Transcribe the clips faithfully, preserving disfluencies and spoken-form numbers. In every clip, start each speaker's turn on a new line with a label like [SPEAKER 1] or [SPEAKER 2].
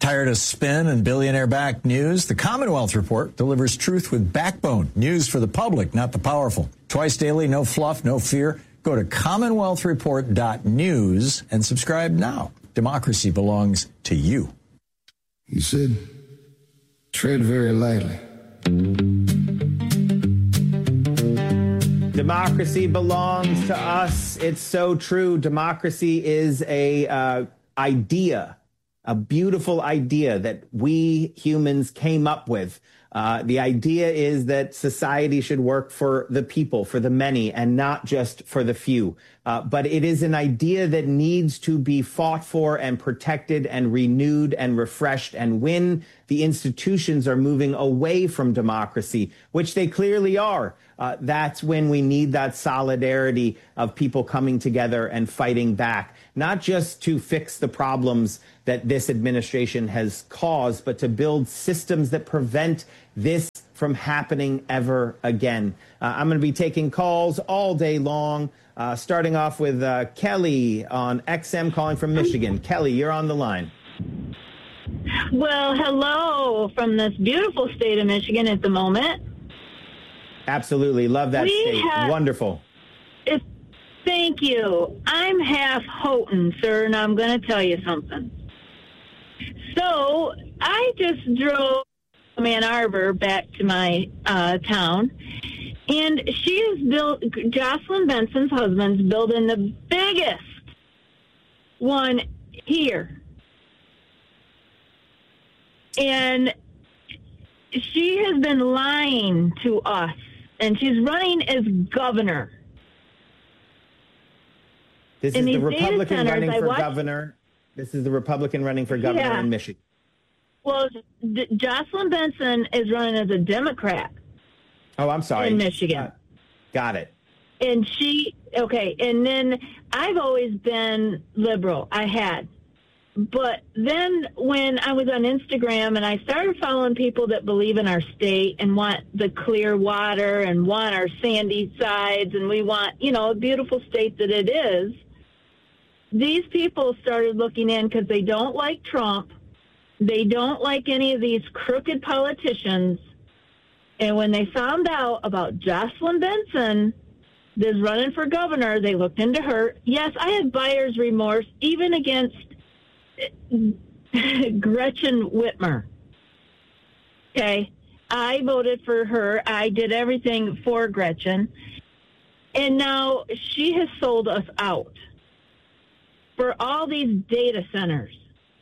[SPEAKER 1] Tired of spin and billionaire-backed news? The Commonwealth Report delivers truth with backbone. News for the public, not the powerful. Twice daily, no fluff, no fear. Go to commonwealth report dot news and subscribe now. Democracy belongs to you.
[SPEAKER 2] He said, tread very lightly.
[SPEAKER 3] Democracy belongs to us. It's so true. Democracy is a uh, idea. A beautiful idea that we humans came up with. Uh, the idea is that society should work for the people, for the many, and not just for the few. Uh, but it is an idea that needs to be fought for and protected and renewed and refreshed. And when the institutions are moving away from democracy, which they clearly are, uh, that's when we need that solidarity of people coming together and fighting back, not just to fix the problems that this administration has caused, but to build systems that prevent this from happening ever again. Uh, I'm going to be taking calls all day long, uh, starting off with uh, Kelly on X M calling from Michigan. Kelly, you're on the line.
[SPEAKER 4] Well, hello from this beautiful state of Michigan at the moment.
[SPEAKER 3] Absolutely. Love that
[SPEAKER 4] we
[SPEAKER 3] state.
[SPEAKER 4] Have,
[SPEAKER 3] Wonderful.
[SPEAKER 4] It's, thank you. I'm half Houghton, sir, and I'm going to tell you something. So I just drove from Ann Arbor back to my uh, town, and she is built. Jocelyn Benson's husband's building the biggest one here, and she has been lying to us, and she's running as governor.
[SPEAKER 3] This is the Republican running for governor. This is the Republican running for governor yeah. in Michigan.
[SPEAKER 4] Well, D- Jocelyn Benson is running as a Democrat.
[SPEAKER 3] Oh, I'm sorry.
[SPEAKER 4] In Michigan. Uh,
[SPEAKER 3] got it.
[SPEAKER 4] And she, okay, and then I've always been liberal. I had. But then when I was on Instagram and I started following people that believe in our state and want the clear water and want our sandy sides and we want, you know, a beautiful state that it is, these people started looking in because they don't like Trump. They don't like any of these crooked politicians. And when they found out about Jocelyn Benson that's running for governor, they looked into her. Yes, I had buyer's remorse, even against Gretchen Whitmer. Okay? I voted for her. I did everything for Gretchen. And now she has sold us out for all these data centers.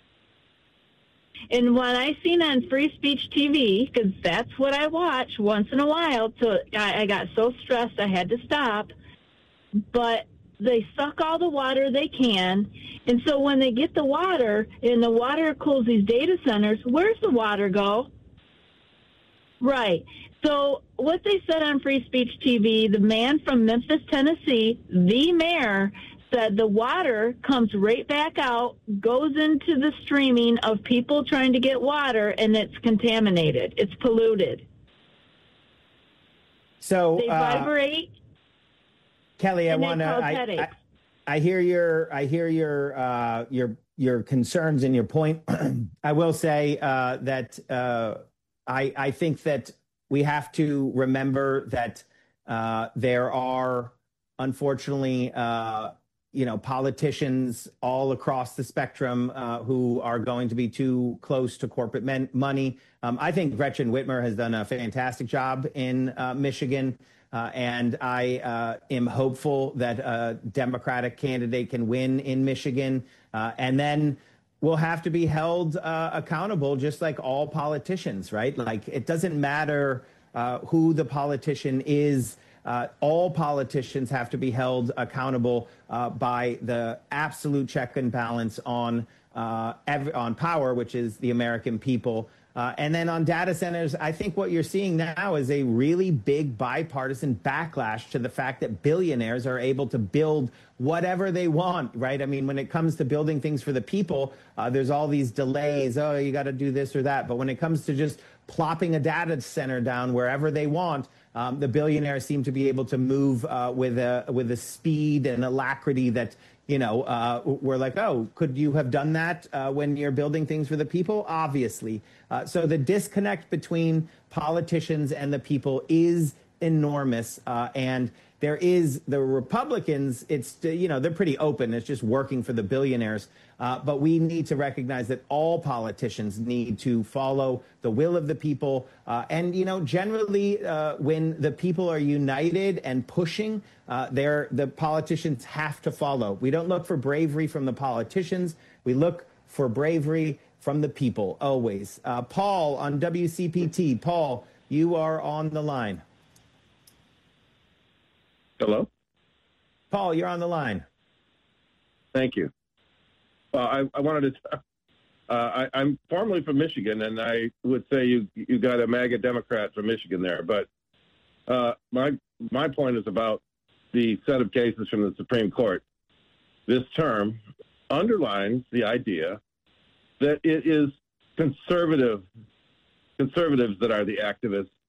[SPEAKER 4] And what I seen on Free Speech T V, because that's what I watch once in a while, so I, I got so stressed I had to stop, but they suck all the water they can, and so when they get the water, and the water cools these data centers, where's the water go? Right. So what they said on Free Speech T V, the man from Memphis, Tennessee, the mayor, said the water comes right back out, goes into the streaming of people trying to get water, and it's contaminated. It's polluted.
[SPEAKER 3] So
[SPEAKER 4] they
[SPEAKER 3] uh,
[SPEAKER 4] vibrate.
[SPEAKER 3] Kelly, I want to. I, I, I hear your. I hear your. Uh, your your concerns and your point. I will say uh, that uh, I I think that we have to remember that uh, there are, unfortunately, uh, you know, politicians all across the spectrum uh, who are going to be too close to corporate men- money. Um, I think Gretchen Whitmer has done a fantastic job in uh, Michigan, uh, and I uh, am hopeful that a Democratic candidate can win in Michigan, uh, and then we'll have to be held uh, accountable, just like all politicians, right? Like, it doesn't matter uh, who the politician is. Uh, all politicians have to be held accountable uh, by the absolute check and balance on uh, every, on power, which is the American people. Uh, and then on data centers, I think what you're seeing now is a really big bipartisan backlash to the fact that billionaires are able to build whatever they want, right? I mean, when it comes to building things for the people, uh, there's all these delays. Oh, you got to do this or that. But when it comes to just plopping a data center down wherever they want, um, the billionaires seem to be able to move uh, with a with a speed and alacrity that you know, uh, we're like, oh, could you have done that uh, when you're building things for the people? Obviously. Uh, so the disconnect between politicians and the people is enormous. Uh, and there is the Republicans, it's, you know, they're pretty open. It's just working for the billionaires. Uh, but we need to recognize that all politicians need to follow the will of the people. Uh, and, you know, generally, uh, when the people are united and pushing, uh, they're, the politicians have to follow. We don't look for bravery from the politicians. We look for bravery from the people, always. Uh, Paul on W C P T. Paul, you are on the line.
[SPEAKER 5] Hello?
[SPEAKER 3] Paul, you're on the line.
[SPEAKER 5] Thank you. Uh, I, I wanted to, uh, I, I'm formerly from Michigan, and I would say you you got a MAGA Democrat from Michigan there. But uh, my my point is about the set of cases from the Supreme Court. This term underlines the idea that it is conservative conservatives that are the activists